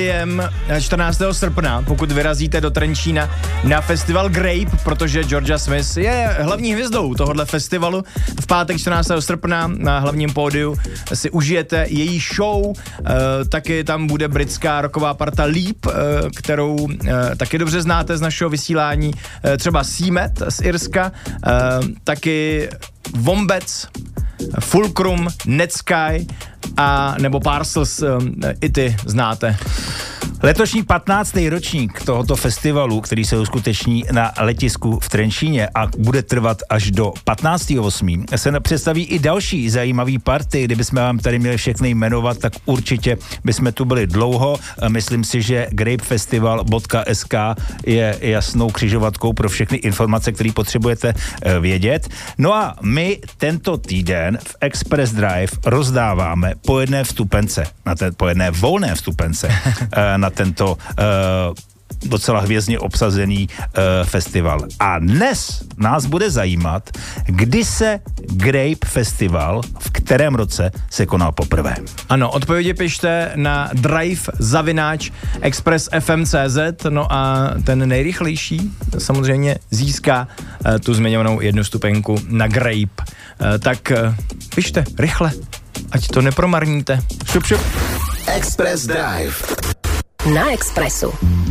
jem 14. srpna, pokud vyrazíte do Trenčína na festival Grape, protože Georgia Smith je hlavní hvězdou tohohle festivalu. V pátek 14. srpna na hlavním pódiu si užijete její show, taky tam bude britská rocková parta Leap, kterou taky dobře znáte z našeho vysílání, třeba Seamet z Irska, taky Wombats, Fulcrum, Netsky a nebo Parcels, i ty znáte. Letošní 15. ročník tohoto festivalu, který se uskuteční na letisku v Trenčíně a bude trvat až do 15.8., se představí i další zajímavý party. Kdybychom vám tady měli všechny jmenovat, tak určitě bychom tu byli dlouho. Myslím si, že grapefestival.sk je jasnou křižovatkou pro všechny informace, které potřebujete vědět. No a my tento týden v Express Drive rozdáváme po jedné vstupence, po jedné volné vstupence na tento docela hvězdně obsazený festival. A dnes nás bude zajímat, kdy se Grape Festival, v kterém roce se konal poprvé. Ano, odpovědi pište na drive@expressfm.cz, no a ten nejrychlejší samozřejmě získá tu zmiňovanou jednu stupenku na Grape. Tak pište rychle, ať to nepromarníte. Šup, šup. Express Drive. Na Expressu.